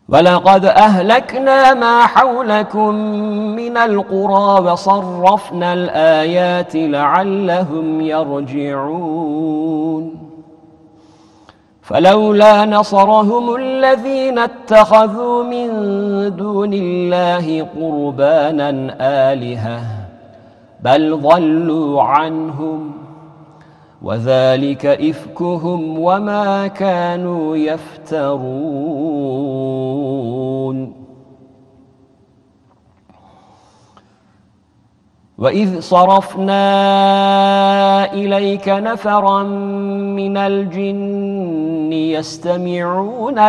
ولقد أهلكنا ما حولكم من القرى وصرفنا الآيات لعلهم يرجعون فلولا نصرهم الذين اتخذوا من دون الله قربانا آلهة بل ضلوا عنهم وذلك إفكهم وما كانوا يفترون وإذ صرفنا إليك نفرا من الجن يستمعون